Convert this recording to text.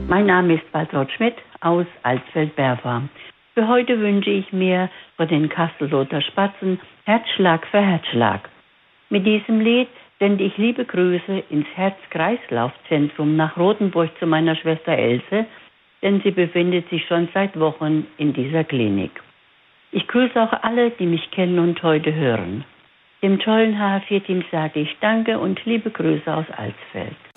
Mein Name ist Waltraud Schmidt aus Alsfeld-Berwa. Für heute wünsche ich mir von den Kastelruther Spatzen Herzschlag für Herzschlag. Mit diesem Lied sende ich liebe Grüße ins Herz-Kreislauf-Zentrum nach Rothenburg zu meiner Schwester Else, denn sie befindet sich schon seit Wochen in dieser Klinik. Ich grüße auch alle, die mich kennen und heute hören. Dem tollen HR4-Team sage ich Danke und liebe Grüße aus Alsfeld.